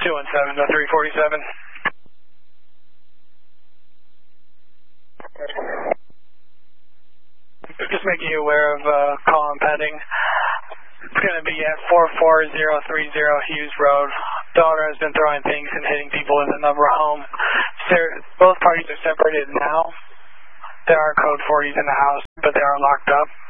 217 to 347. Just making you aware of call and pending. It's going to be at 44030 Hughes Road. Daughter has been throwing things and hitting people in the number home. Both parties are separated now. There are code 40s in the house, but they are locked up.